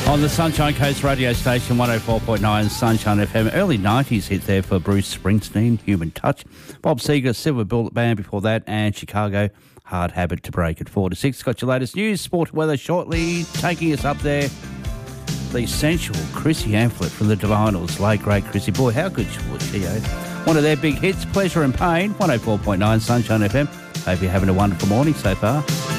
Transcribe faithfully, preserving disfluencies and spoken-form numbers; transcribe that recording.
On the Sunshine Coast radio station, one oh four point nine Sunshine F M. Early nineties hit there for Bruce Springsteen, Human Touch. Bob Seger, Silver Bullet Band before that, and Chicago, Hard Habit to Break at four to six. Got your latest news, sport, weather shortly. Taking us up there, the sensual Chrissy Amphlett from the Divinals. Late, great Chrissy. Boy, how good was she, eh? One of their big hits, Pleasure and Pain, one oh four point nine Sunshine F M. Hope you're having a wonderful morning so far.